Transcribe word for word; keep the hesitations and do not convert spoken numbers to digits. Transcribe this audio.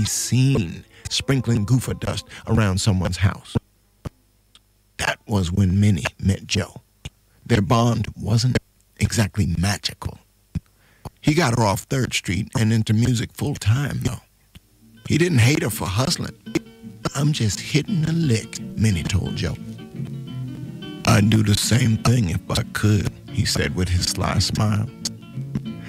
be seen sprinkling goofer dust around someone's house. That was when Minnie met Joe. Their bond wasn't exactly magical. He got her off third Street and into music full time, though. He didn't hate her for hustling. "I'm just hitting a lick," Minnie told Joe. "I'd do the same thing if I could," he said with his sly smile.